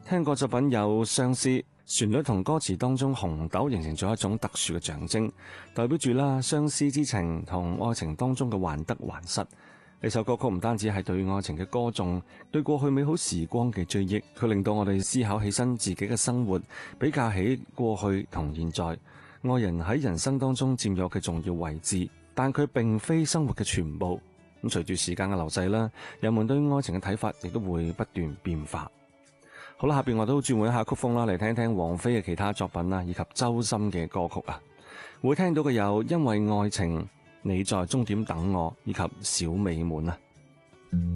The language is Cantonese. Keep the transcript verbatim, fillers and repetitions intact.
聽過作品有相思，旋律同歌詞當中紅豆形成咗一種特殊嘅象徵，代表住啦相思之情同愛情當中嘅患得患失。呢首歌曲唔單止係對愛情嘅歌頌，對過去美好時光嘅追憶，佢令到我哋思考起身自己嘅生活，比較起過去同現在。愛人喺人生當中佔有嘅重要位置，但佢並非生活嘅全部。咁隨住時間嘅流逝啦，人們對愛情嘅睇法亦都會不斷變化。好啦，下邊我都轉換一下曲風啦，嚟聽聽王菲嘅其他作品啦，以及周深嘅歌曲啊。會聽到嘅有因為愛情、你在終點等我以及小美滿啊。